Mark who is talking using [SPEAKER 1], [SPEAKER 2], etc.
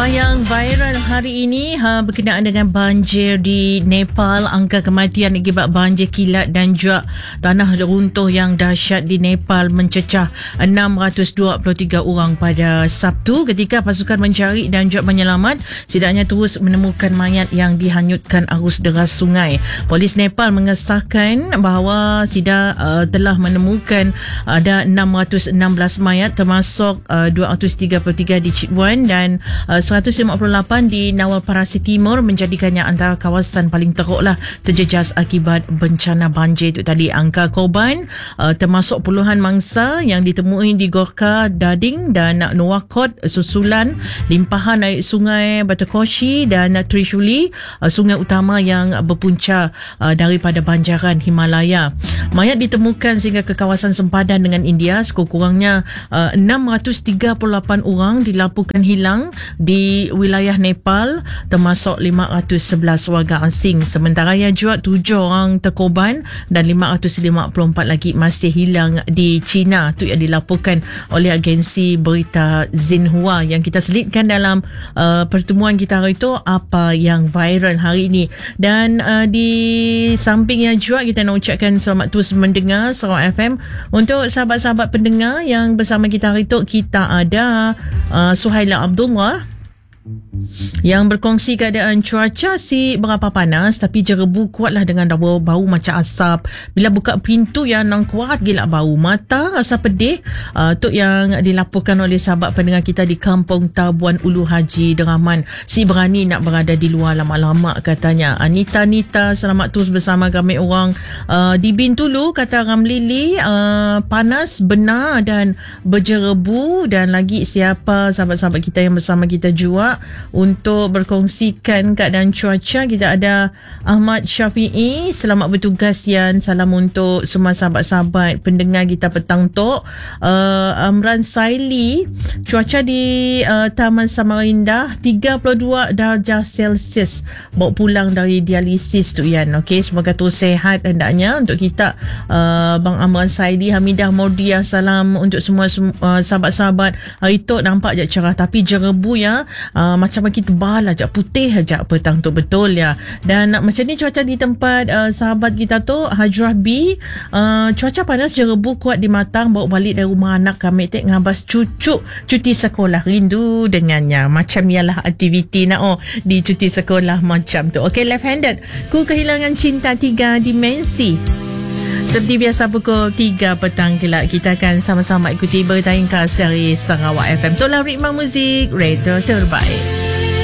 [SPEAKER 1] Yang viral hari ini berkenaan dengan banjir di Nepal. Angka kematian akibat banjir kilat dan juga tanah runtuh yang dahsyat di Nepal mencecah 623 orang pada Sabtu ketika pasukan mencari dan juga penyelamat setidaknya terus menemukan mayat yang dihanyutkan arus deras sungai. Polis Nepal mengesahkan bahawa telah menemukan ada 616 mayat termasuk 233 di Chitwan dan 158 di Nawalparasi Timur, menjadikannya antara kawasan paling teruklah terjejas akibat bencana banjir itu tadi. Angka korban termasuk puluhan mangsa yang ditemui di Gorkha, Dading dan Nuwakot susulan limpahan air sungai Batakoshi dan Trishuli, sungai utama yang berpunca daripada banjaran Himalaya. Mayat ditemukan sehingga ke kawasan sempadan dengan India. Sekurang-kurangnya 638 orang dilaporkan hilang di wilayah Nepal, termasuk 511 warga asing. Sementara yang juga 7 orang terkorban dan 554 lagi masih hilang di China. Itu yang dilaporkan oleh agensi berita Xinhua yang kita selitkan dalam pertemuan kita hari itu, apa yang viral hari ini. Dan di sampingnya juga kita nak ucapkan selamat terus mendengar Sarawak FM. Untuk sahabat-sahabat pendengar yang bersama kita hari itu, kita ada Suhaila Abdullah yang berkongsi keadaan cuaca si berapa panas tapi jerebu kuatlah dengan bau macam asap. Bila buka pintu yang nang kuat gila bau mata, rasa pedih. Tu yang dilaporkan oleh sahabat pendengar kita di Kampung Tabuan Ulu Haji Deraman. Si berani nak berada di luar lama-lama katanya. Nita selamat terus bersama kami orang di Bintulu, kata Ramlili. Panas benar dan berjerebu. Dan lagi siapa sahabat-sahabat kita yang bersama kita juga untuk berkongsikan keadaan cuaca. Kita ada Ahmad Syafi'i, selamat bertugas Yan. Salam untuk semua sahabat-sahabat pendengar kita petang tu. Amran Saili, cuaca di Taman Samarinda 32 darjah Celsius. Bawa pulang dari dialisis tu Yan. Okey, semoga terus sehat hendaknya untuk kita. Bang Amran Saili, Hamidah Mordia, salam untuk semua sahabat-sahabat. Hari tu nampak je cerah tapi jerebu ya. Macam makin tebal aja, putih aja petang tu, betul ya. Dan macam ni cuaca di tempat sahabat kita tu Hajrah B. Cuaca panas, jerebu kuat di Matang, bawa balik dari rumah anak kami ngabas cuti sekolah, rindu dengannya. Macam ialah aktiviti nak di cuti sekolah macam tu. Okey, left handed, ku kehilangan cinta 3 dimensi. Seperti biasa pukul 3 petang kelak kita akan sama-sama ikuti berita ringkas dari Sarawak FM. Itulah ritma muzik radio terbaik.